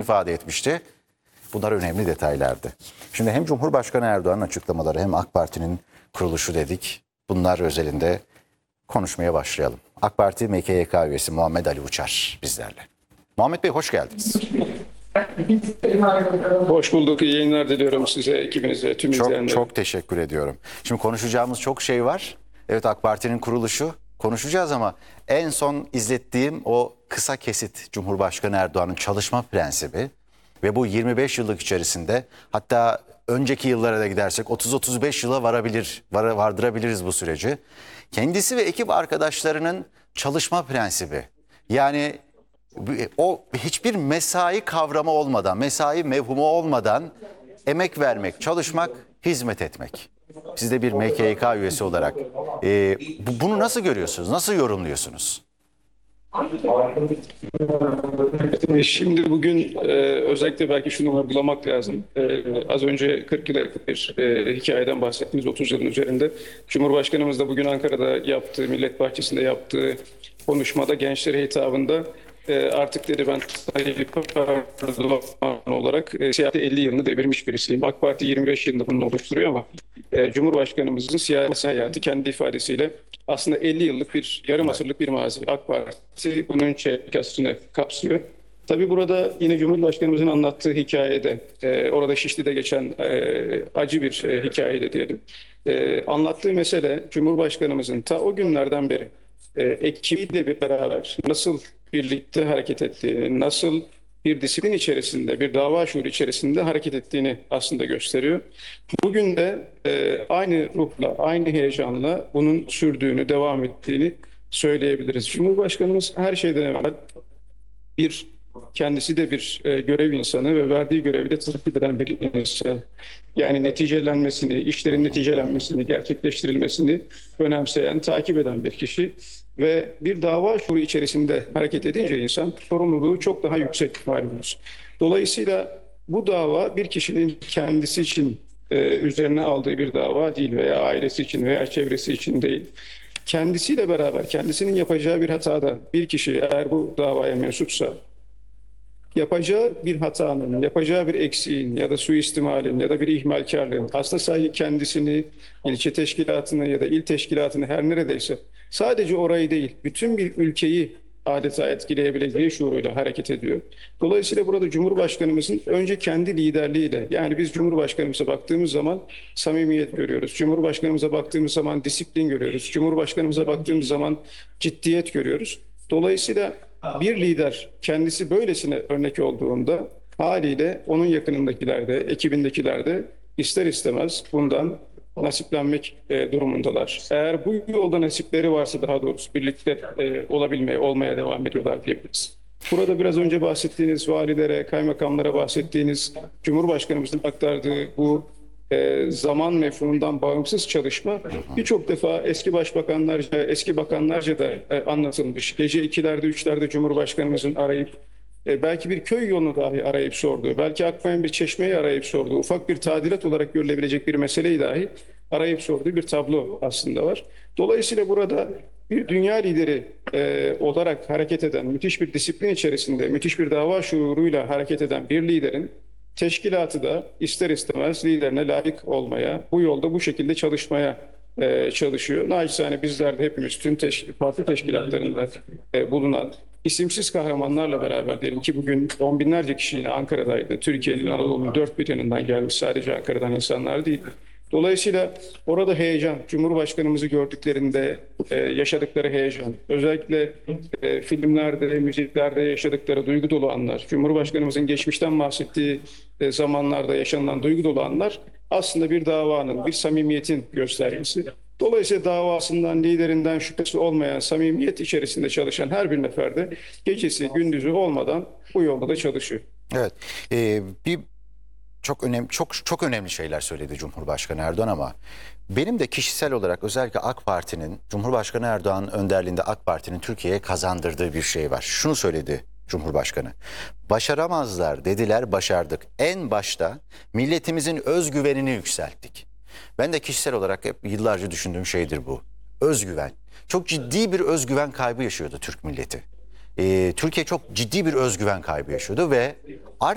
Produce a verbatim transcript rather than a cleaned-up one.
ifade etmişti. Bunlar önemli detaylardı. Şimdi hem Cumhurbaşkanı Erdoğan'ın açıklamaları hem AK Parti'nin kuruluşu dedik. Bunlar özelinde konuşmaya başlayalım. AK Parti M K Y K üyesi Muhammed Ali Uçar bizlerle. Muhammed Bey hoş geldiniz. Hoş bulduk. İyi yayınlar diliyorum size, ekibinize, tüm Çok, izleyenlere. çok teşekkür ediyorum. Şimdi konuşacağımız çok şey var. Evet, AK Parti'nin kuruluşu konuşacağız ama en son izlettiğim o kısa kesit Cumhurbaşkanı Erdoğan'ın çalışma prensibi ve bu yirmi beş yıllık içerisinde, hatta önceki yıllara da gidersek otuz otuz beş yıla varabilir, var, vardırabiliriz bu süreci. Kendisi ve ekip arkadaşlarının çalışma prensibi. Yani o hiçbir mesai kavramı olmadan, mesai mevhumu olmadan emek vermek, çalışmak, hizmet etmek. Siz de bir M K Y K üyesi olarak e, bu- bunu nasıl görüyorsunuz, nasıl yorumluyorsunuz? E, Şimdi bugün e, özellikle belki şunu vurgulamak lazım. E, az önce kırk yıla yakın bir e, hikayeden bahsettiğimiz otuz yılın üzerinde Cumhurbaşkanımız da bugün Ankara'da yaptığı, Millet Bahçesi'nde yaptığı konuşmada gençlere hitabında e, artık dedi ben Tayyip Erdoğan olarak e, siyasete elli yılını devirmiş birisiyim. AK Parti yirmi beş yılında bunu oluşturuyor ama e, Cumhurbaşkanımızın siyasi hayatı kendi ifadesiyle aslında elli yıllık bir, yarım asırlık bir mazi. AK Parti bunun çevrikasını kapsıyor. Tabii burada yine Cumhurbaşkanımızın anlattığı hikayede, e, orada Şişli'de geçen e, acı bir e, hikayede diyelim. E, anlattığı mesele Cumhurbaşkanımızın ta o günlerden beri e, ekibiyle bir beraber nasıl birlikte hareket ettiğini, nasıl bir disiplin içerisinde, bir dava şuuru içerisinde hareket ettiğini aslında gösteriyor. Bugün de e, aynı ruhla, aynı heyecanla bunun sürdüğünü, devam ettiğini söyleyebiliriz. Cumhurbaşkanımız her şeyden evvel bir kendisi de bir e, görev insanı ve verdiği görevi de takip eden bir insan. Yani neticelenmesini, işlerin neticelenmesini, gerçekleştirilmesini önemseyen, takip eden bir kişi ve bir dava şuuru içerisinde hareket edince insan sorumluluğu çok daha yüksek malumunuz. Dolayısıyla bu dava bir kişinin kendisi için e, üzerine aldığı bir dava değil veya ailesi için veya çevresi için değil. Kendisiyle beraber kendisinin yapacağı bir hatada bir kişi eğer bu davaya mensupsa yapacağı bir hatanın, yapacağı bir eksiğin ya da suistimalin ya da bir ihmalkarlığın aslında sadece kendisini, ilçe teşkilatını ya da il teşkilatını her neredeyse sadece orayı değil, bütün bir ülkeyi adeta etkileyebileceği şuuruyla hareket ediyor. Dolayısıyla burada Cumhurbaşkanımızın önce kendi liderliğiyle, yani biz Cumhurbaşkanımıza baktığımız zaman samimiyet görüyoruz. Cumhurbaşkanımıza baktığımız zaman disiplin görüyoruz. Cumhurbaşkanımıza baktığımız zaman ciddiyet görüyoruz. Dolayısıyla bir lider kendisi böylesine örnek olduğunda haliyle onun yakınındakiler de, ekibindekiler de ister istemez bundan nasiplenmek e, durumundalar. Eğer bu yolda nasipleri varsa daha doğrusu birlikte e, olabilmeye, olmaya devam ediyorlar diyebiliriz. Burada biraz önce bahsettiğiniz valilere, kaymakamlara bahsettiğiniz Cumhurbaşkanımızın aktardığı bu e, zaman mefhumundan bağımsız çalışma birçok defa eski başbakanlarca, eski bakanlarca da e, anlatılmış. Gece ikilerde, üçlerde Cumhurbaşkanımızın arayıp e, belki bir köy yolunu dahi arayıp sorduğu, belki akmayan bir çeşmeyi arayıp sorduğu, ufak bir tadilat olarak görülebilecek bir meseleyi dahi arayıp sorduğu bir tablo aslında var. Dolayısıyla burada bir dünya lideri e, olarak hareket eden, müthiş bir disiplin içerisinde, müthiş bir dava şuuruyla hareket eden bir liderin teşkilatı da ister istemez liderine layık olmaya, bu yolda bu şekilde çalışmaya e, çalışıyor. Naçizane bizler de hepimiz tüm teş parti teşkilatlarında e, bulunan isimsiz kahramanlarla beraber diyelim ki bugün on binlerce kişi yine Ankara'daydı. Türkiye'nin Anadolu'nun dört bir yanından gelmiş, sadece Ankara'dan insanlar değil. Dolayısıyla orada heyecan, Cumhurbaşkanımızı gördüklerinde e, yaşadıkları heyecan, özellikle e, filmlerde, müziklerde yaşadıkları duygu dolu anlar, Cumhurbaşkanımızın geçmişten bahsettiği e, zamanlarda yaşanılan duygu dolu anlar aslında bir davanın, bir samimiyetin göstergesi. Dolayısıyla davasından, liderinden şüphesi olmayan samimiyet içerisinde çalışan her bir nefer de gecesi, gündüzü olmadan bu yolda da çalışıyor. Evet, e, bir çok önemli çok çok önemli şeyler söyledi Cumhurbaşkanı Erdoğan ama benim de kişisel olarak özellikle AK Parti'nin, Cumhurbaşkanı Erdoğan'ın önderliğinde AK Parti'nin Türkiye'ye kazandırdığı bir şey var. Şunu söyledi Cumhurbaşkanı: başaramazlar dediler, başardık. En başta milletimizin özgüvenini yükselttik. Ben de kişisel olarak hep yıllarca düşündüğüm şeydir bu. Özgüven. Çok ciddi bir özgüven kaybı yaşıyordu Türk milleti. Ee, Türkiye çok ciddi bir özgüven kaybı yaşıyordu ve artık